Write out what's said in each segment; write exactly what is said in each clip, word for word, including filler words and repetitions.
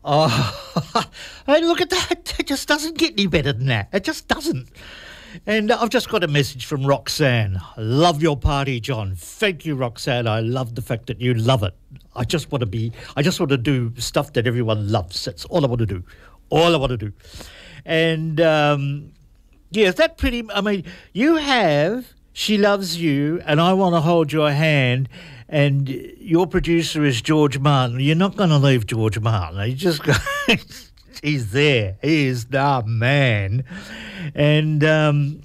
Oh, hey, look at that. It just doesn't get any better than that. It just doesn't. And I've just got a message from Roxanne. I love your party, John. Thank you, Roxanne. I love the fact that you love it. I just want to be, I just want to do stuff that everyone loves. That's all I want to do. All I want to do. And, um, yeah, is that pretty, I mean, you have She Loves You and I Want to Hold Your Hand, and your producer is George Martin. You're not going to leave George Martin. You just he's there. He is the man. And um,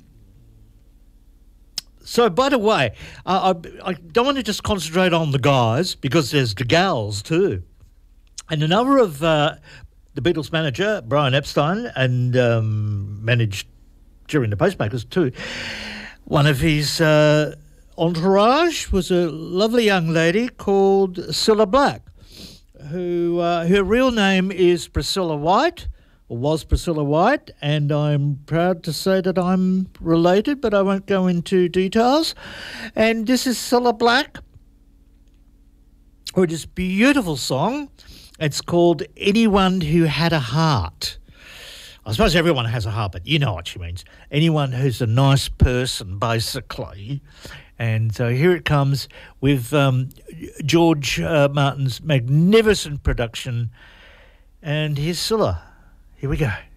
so, by the way, I, I, I don't want to just concentrate on the guys because there's the gals too. And another of uh, the Beatles manager, Brian Epstein, and um, managed during the Pacemakers too, one of his uh, entourage was a lovely young lady called Cilla Black, who uh, her real name is Priscilla White, or was Priscilla White, and I'm proud to say that I'm related, but I won't go into details. And this is Cilla Black with this beautiful song. It's called Anyone Who Had a Heart. I suppose everyone has a heart, but you know what she means. Anyone who's a nice person, basically. And so here it comes with um, George uh, Martin's magnificent production. And here's Cilla. Here we go.